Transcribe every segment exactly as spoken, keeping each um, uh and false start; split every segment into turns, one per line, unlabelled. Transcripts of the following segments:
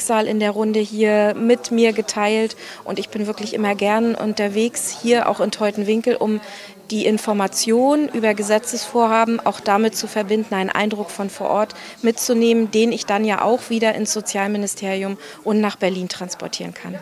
Schicksal in der Runde hier mit mir geteilt und ich bin wirklich immer gern unterwegs, hier auch in Teutenwinkel, um die Information über Gesetzesvorhaben auch damit zu verbinden, einen Eindruck von vor Ort mitzunehmen, den ich dann ja auch wieder ins Sozialministerium und nach Berlin transportieren kann.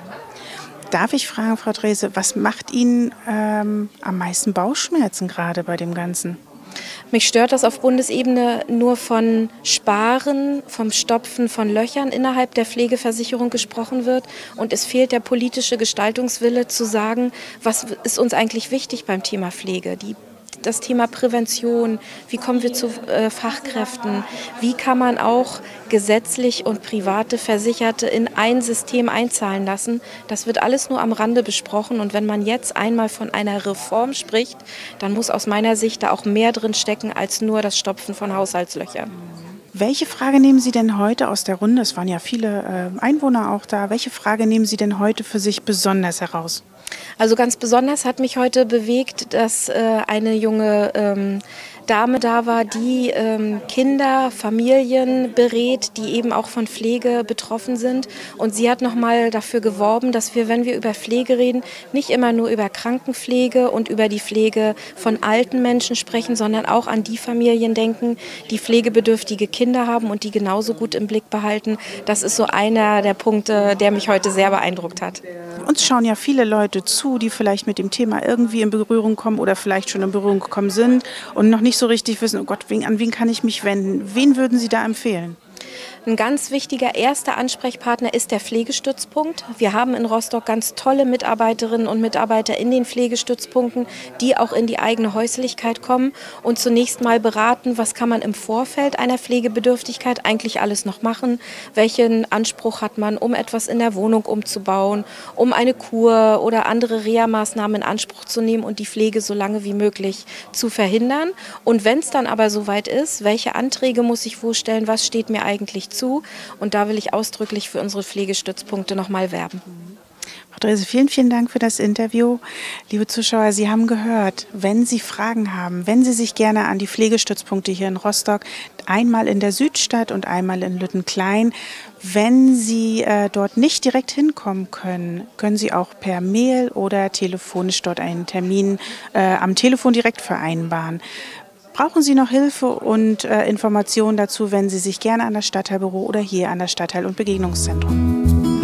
Darf ich fragen, Frau Drese, was macht Ihnen ähm, am meisten Bauchschmerzen gerade bei dem Ganzen?
Mich stört, dass auf Bundesebene nur von Sparen, vom Stopfen von Löchern innerhalb der Pflegeversicherung gesprochen wird. Und es fehlt der politische Gestaltungswille zu sagen, was ist uns eigentlich wichtig beim Thema Pflege. Die Das Thema Prävention, wie kommen wir zu äh, Fachkräften, wie kann man auch gesetzlich und private Versicherte in ein System einzahlen lassen. Das wird alles nur am Rande besprochen und wenn man jetzt einmal von einer Reform spricht, dann muss aus meiner Sicht da auch mehr drin stecken als nur das Stopfen von Haushaltslöchern.
Welche Frage nehmen Sie denn heute aus der Runde, es waren ja viele äh, Einwohner auch da, welche Frage nehmen Sie denn heute für sich besonders heraus?
Also ganz besonders hat mich heute bewegt, dass äh, eine junge ähm, Dame da war, die ähm, Kinder, Familien berät, die eben auch von Pflege betroffen sind. Und sie hat nochmal dafür geworben, dass wir, wenn wir über Pflege reden, nicht immer nur über Krankenpflege und über die Pflege von alten Menschen sprechen, sondern auch an die Familien denken, die pflegebedürftige Kinder haben und die genauso gut im Blick behalten. Das ist so einer der Punkte, der mich heute sehr beeindruckt hat.
Uns schauen ja viele Leute zu, die vielleicht mit dem Thema irgendwie in Berührung kommen oder vielleicht schon in Berührung gekommen sind und noch nicht so richtig wissen, oh Gott, wen, an wen kann ich mich wenden? Wen würden Sie da empfehlen?
Ein ganz wichtiger erster Ansprechpartner ist der Pflegestützpunkt. Wir haben in Rostock ganz tolle Mitarbeiterinnen und Mitarbeiter in den Pflegestützpunkten, die auch in die eigene Häuslichkeit kommen und zunächst mal beraten, was kann man im Vorfeld einer Pflegebedürftigkeit eigentlich alles noch machen, welchen Anspruch hat man, um etwas in der Wohnung umzubauen, um eine Kur oder andere Reha-Maßnahmen in Anspruch zu nehmen und die Pflege so lange wie möglich zu verhindern. Und wenn es dann aber soweit ist, welche Anträge muss ich wo stellen, was steht mir eigentlich zu und da will ich ausdrücklich für unsere Pflegestützpunkte nochmal werben.
Frau Drese, vielen, vielen Dank für das Interview. Liebe Zuschauer, Sie haben gehört, wenn Sie Fragen haben, wenn Sie sich gerne an die Pflegestützpunkte hier in Rostock, einmal in der Südstadt und einmal in Lüttenklein, wenn Sie äh, dort nicht direkt hinkommen können, können Sie auch per Mail oder telefonisch dort einen Termin äh, am Telefon direkt vereinbaren. Brauchen Sie noch Hilfe und äh, Informationen dazu, wenden Sie sich gerne an das Stadtteilbüro oder hier an das Stadtteil- und Begegnungszentrum.